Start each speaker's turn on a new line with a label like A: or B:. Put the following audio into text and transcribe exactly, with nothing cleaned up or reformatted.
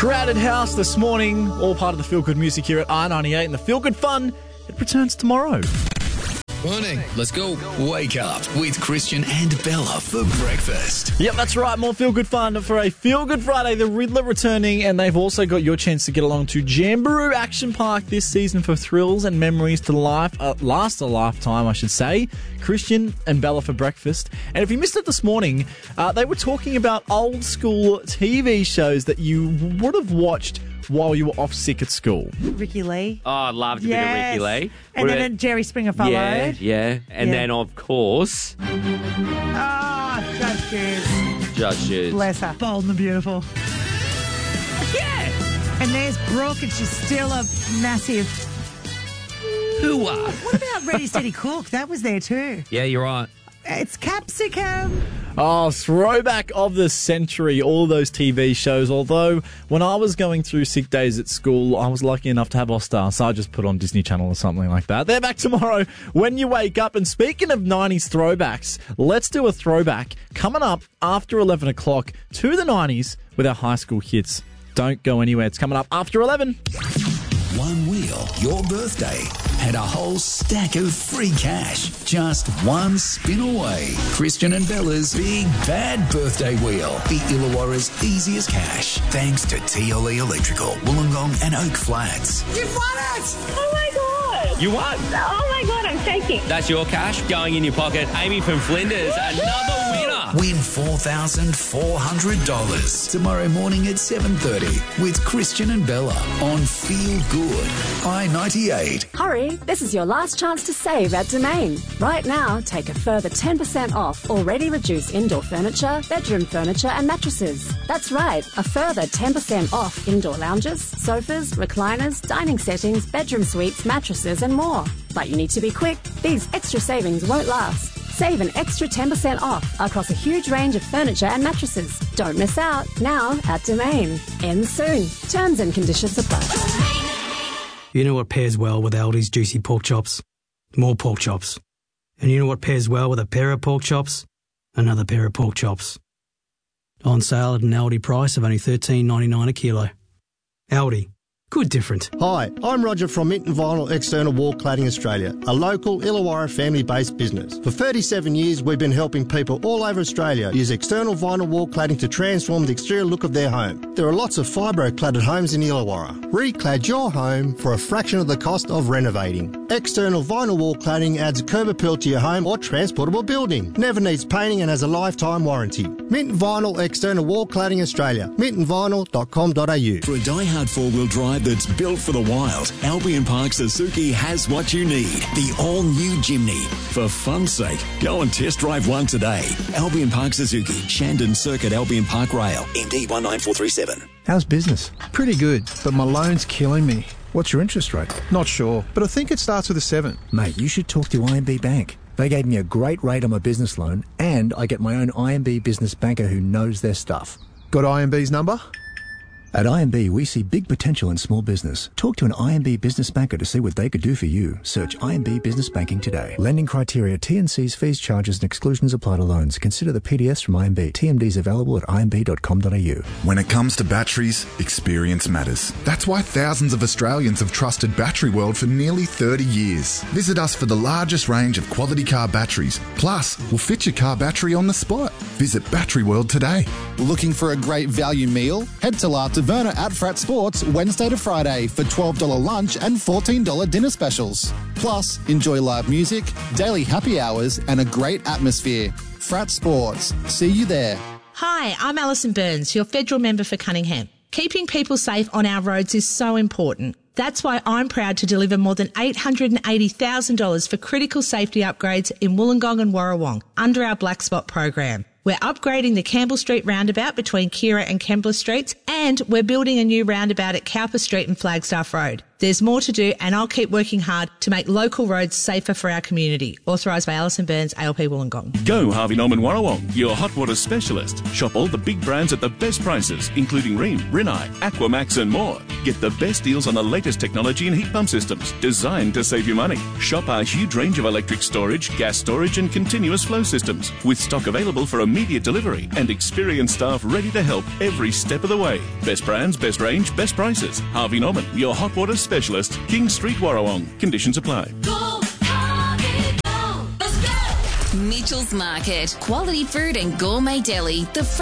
A: Crowded House this morning, all part of the Feel Good music here at I ninety-eight, and the Feel Good fun, it returns tomorrow.
B: Morning. Let's go. Wake up with Christian and Bella for breakfast.
A: Yep, that's right. More Feel Good fun for a Feel Good Friday. The Riddler returning, and they've also got your chance to get along to Jamboree Action Park this season for thrills and memories to life, uh, last a lifetime, I should say. Christian and Bella for breakfast. And if you missed it this morning, uh, they were talking about old school T V shows that you would have watched while you were off sick at school.
C: Ricky Lee.
D: Oh, I loved a
C: Yes.
D: bit of Ricky Lee.
C: And
D: What
C: then
D: about-
C: Jerry Springer followed.
D: Yeah, yeah. And
C: Yeah.
D: then, of course,
C: Oh, Judge Jude.
D: Judge Jude.
C: Bless her. Bold and beautiful.
D: Yeah.
C: And there's Brooke, and she's still a massive...
D: Who are?
C: What about Ready Steady Cook? That was there too.
D: Yeah, you're right.
C: It's Capsicum.
A: Oh, throwback of the century, all those T V shows. Although, when I was going through sick days at school, I was lucky enough to have All-Star, so I just put on Disney Channel or something like that. They're back tomorrow when you wake up. And speaking of nineties throwbacks, let's do a throwback coming up after eleven o'clock to the nineties with our high school hits. Don't go anywhere. It's coming up after eleven.
B: One wheel, your birthday, had a whole stack of free cash. Just one spin away. Christian and Bella's Big Bad Birthday Wheel. The Illawarra's easiest cash. Thanks to T L E Electrical, Wollongong and Oak Flats.
C: You've won it!
E: Oh my god!
D: You won.
E: Oh my god, I'm shaking.
D: That's your cash going in your pocket. Amy from Flinders, another winner.
B: Win four thousand four hundred dollars tomorrow morning at seven thirty with Christian and Bella on Feel Good I ninety-eight.
F: Hurry, this is your last chance to save at Domain. Right now, take a further ten percent off already reduced indoor furniture, bedroom furniture and mattresses. That's right, a further ten percent off indoor lounges, sofas, recliners, dining settings, bedroom suites, mattresses and more. But you need to be quick. These extra savings won't last. Save an extra ten percent off across a huge range of furniture and mattresses. Don't miss out. Now at Domain. Ends soon. Terms and conditions apply.
G: You know what pairs well with Aldi's juicy pork chops? More pork chops. And you know what pairs well with a pair of pork chops? Another pair of pork chops. On sale at an Aldi price of only thirteen ninety-nine a kilo. Aldi. Good different.
H: Hi, I'm Roger from Minton Vinyl External Wall Cladding Australia, a local Illawarra family-based business. For thirty-seven years, we've been helping people all over Australia use external vinyl wall cladding to transform the exterior look of their home. There are lots of fibro-cladded homes in Illawarra. Reclad your home for a fraction of the cost of renovating. External vinyl wall cladding adds curb appeal to your home or transportable building. Never needs painting and has a lifetime warranty. Minton Vinyl External Wall Cladding Australia. minton vinyl dot com dot a u.
I: For a die-hard four-wheel drive that's built for the wild, Albion Park Suzuki has what you need. The all-new Jimny. For fun's sake, go and test drive one today. Albion Park Suzuki, Shandon Circuit, Albion Park Rail, M D one nine four three seven.
J: How's business? Pretty good, but my loan's killing me. What's your interest rate? Not sure, but I think it starts with a seven.
K: Mate, you should talk to I M B Bank. They gave me a great rate on my business loan, and I get my own I M B business banker who knows their stuff.
J: Got I M B's number?
K: At I M B, we see big potential in small business. Talk to an I M B business banker to see what they could do for you. Search I M B Business Banking today. Lending criteria, T and C's, fees, charges and exclusions apply to loans. Consider the P D S from I M B. T M Ds available at I M B dot com dot a u.
L: When it comes to batteries, experience matters. That's why thousands of Australians have trusted Battery World for nearly thirty years. Visit us for the largest range of quality car batteries. Plus, we'll fit your car battery on the spot. Visit Battery World today.
M: Looking for a great value meal? Head to La Taverna at Frat Sports Wednesday to Friday for twelve dollars lunch and fourteen dollars dinner specials. Plus, enjoy live music, daily happy hours and a great atmosphere. Frat Sports. See you there.
N: Hi, I'm Alison Burns, your federal member for Cunningham. Keeping people safe on our roads is so important. That's why I'm proud to deliver more than eight hundred eighty thousand dollars for critical safety upgrades in Wollongong and Warrawong under our Black Spot program. We're upgrading the Campbell Street roundabout between Kira and Kembla Streets, and we're building a new roundabout at Cowper Street and Flagstaff Road. There's more to do, and I'll keep working hard to make local roads safer for our community. Authorised by Alison Burns, A L P Wollongong.
O: Go Harvey Norman Warrawong, your hot water specialist. Shop all the big brands at the best prices, including Rheem, Rinnai, Aquamax and more. Get the best deals on the latest technology and heat pump systems, designed to save you money. Shop our huge range of electric storage, gas storage and continuous flow systems, with stock available for immediate delivery and experienced staff ready to help every step of the way. Best brands, best range, best prices. Harvey Norman, your hot water specialist, King Street, Warrawong. Conditions apply.
P: Go, Harvey, go. Let's go. Mitchell's Market. Quality food and gourmet deli. The